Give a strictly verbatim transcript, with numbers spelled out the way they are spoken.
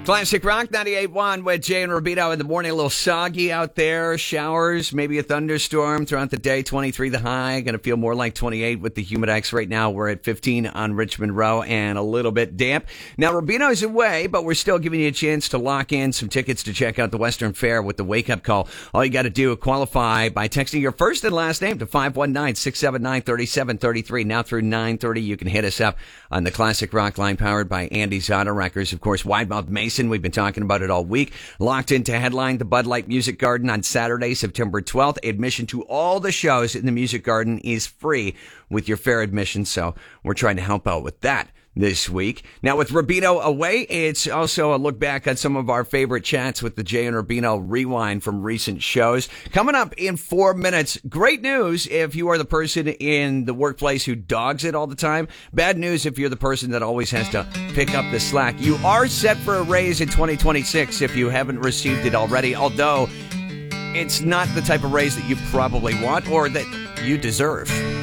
Classic Rock ninety-eight point one with Jay and Rubino in the morning. A little soggy out there. Showers, maybe a thunderstorm throughout the day. twenty-three the high. Going to feel more like twenty-eight with the Humidex. Right now, we're at fifteen on Richmond Row and a little bit damp. Now, Rubino's away, but we're still giving you a chance to lock in some tickets to check out the Western Fair with the Wake Up Call. All you got to do is qualify by texting your first and last name to five one nine, six seven nine, three seven three three. Now through nine thirty, you can hit us up on the Classic Rock line powered by Andy's Auto Wreckers. Of course, Widemouth Mason. We've been talking about it all week. Locked into headline the Bud Light Music Garden on Saturday, September twelfth. Admission to all the shows in the Music Garden is free with your fair admission, so we're trying to help out with that this week. Now, with Rubino away, it's also a look back at some of our favorite chats with the Jay and Rubino rewind from recent shows. Coming up in four minutes, great news if you are the person in the workplace who dogs it all the time. Bad news if you're the person that always has to pick up the slack. You are set for a raise in twenty twenty-six if you haven't received it already, although it's not the type of raise that you probably want or that you deserve.